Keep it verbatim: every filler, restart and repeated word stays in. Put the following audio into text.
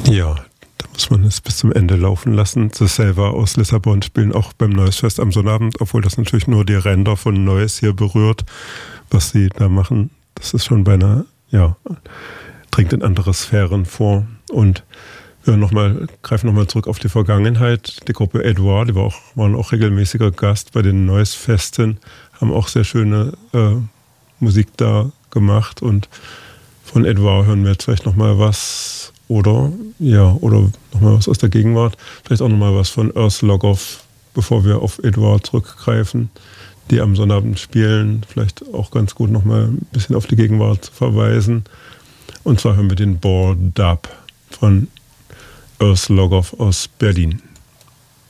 Ja, da muss man es bis zum Ende laufen lassen. The Selva aus Lissabon spielen auch beim Noise Fest am Sonnabend, obwohl das natürlich nur die Ränder von Noise hier berührt, was sie da machen. Das ist schon beinahe, ja, dringt in andere Sphären vor. Und wir noch mal, greifen nochmal zurück auf die Vergangenheit. Die Gruppe Edouard, die war auch, waren auch regelmäßiger Gast bei den Noise Festen, haben auch sehr schöne äh, Musik da gemacht. Und von Edouard hören wir jetzt vielleicht nochmal was. Oder, ja, oder nochmal was aus der Gegenwart. Vielleicht auch nochmal was von Earth Logoff, bevor wir auf Edouard zurückgreifen, die am Sonnabend spielen. Vielleicht auch ganz gut nochmal ein bisschen auf die Gegenwart zu verweisen. Und zwar hören wir den Ball Dub von Earth Logoff aus Berlin.